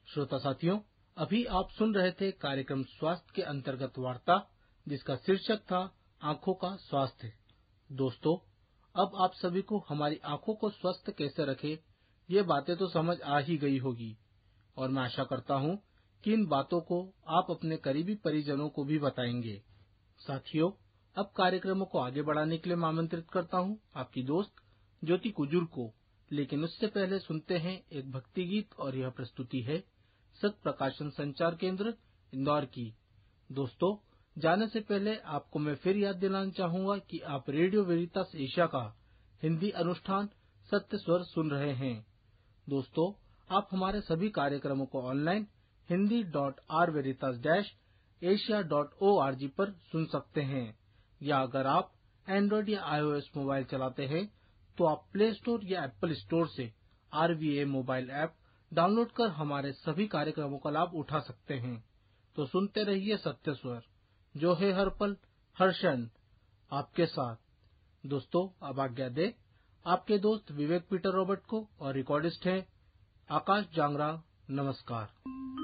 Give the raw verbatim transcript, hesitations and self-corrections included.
श्रोता साथियों, अभी आप सुन रहे थे कार्यक्रम स्वास्थ्य के अंतर्गत वार्ता, जिसका शीर्षक था आंखों का स्वास्थ्य। दोस्तों, अब आप सभी को हमारी आंखों को स्वस्थ कैसे रखें, ये बातें तो समझ आ ही गई होगी और मैं आशा करता हूँ कि इन बातों को आप अपने करीबी परिजनों को भी बताएंगे। साथियों, अब कार्यक्रमों को आगे बढ़ाने के लिए मैं आमंत्रित करता हूँ आपकी दोस्त ज्योति कुजूर को। लेकिन उससे पहले सुनते हैं एक भक्ति गीत और यह प्रस्तुति है सत प्रकाशन संचार केंद्र इंदौर की। दोस्तों, जाने से पहले आपको मैं फिर याद दिलाना चाहूंगा कि आप रेडियो वेरितास एशिया का हिंदी अनुष्ठान सत्य स्वर सुन रहे हैं। दोस्तों, आप हमारे सभी कार्यक्रमों को online Hindi dot are वेरितास dash Asia dot O R G पर सुन सकते हैं, या अगर आप एंड्रॉइड या आईओएस मोबाइल चलाते हैं तो आप प्ले स्टोर या एप्पल स्टोर से are V A mobile app download कर हमारे सभी कार्यक्रमों का लाभ उठा सकते हैं। तो सुनते रहिए सत्य स्वर, जो है हर पल हर क्षण आपके साथ। दोस्तों, अब आज्ञा दे आपके दोस्त विवेक पीटर रॉबर्ट को, और रिकॉर्डिस्ट हैं आकाश जांगरा। नमस्कार।